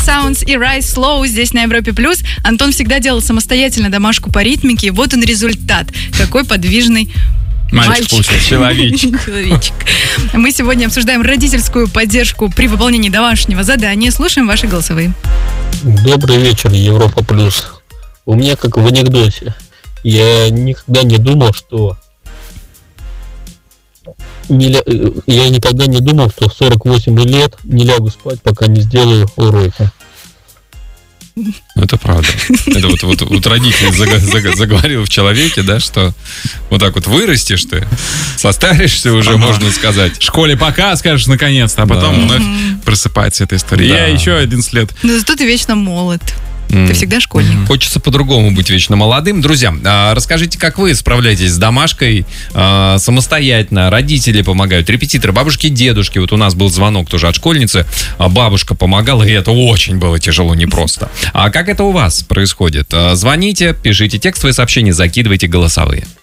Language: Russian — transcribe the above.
Sounds и Rise Slow здесь на Европе+. Антон всегда делал самостоятельно домашку по ритмике, и вот он результат. Какой подвижный Мальчик получился. Человечек. Мы сегодня обсуждаем родительскую поддержку при выполнении домашнего задания. Слушаем ваши голосовые. Добрый вечер, Европа Плюс. У меня как в анекдоте. Я никогда не думал, что... Я никогда не думал, что в 48 лет не лягу спать, пока не сделаю уроки. Это правда. Это вот родитель заговорил в человеке, да, что вот так вот вырастешь ты, состаришься уже, можно сказать. В школе пока скажешь наконец-то, а потом вновь просыпается эта история. Да. Я еще 11 лет. Но зато ты вечно молод. Ты всегда школьник. Хочется по-другому быть вечно молодым. Друзья, расскажите, как вы справляетесь с домашкой самостоятельно? Родители помогают, репетиторы, бабушки, дедушки. Вот у нас был звонок тоже от школьницы. Бабушка помогала, и это очень было тяжело, непросто. А как это у вас происходит? Звоните, пишите текстовые сообщения, закидывайте голосовые.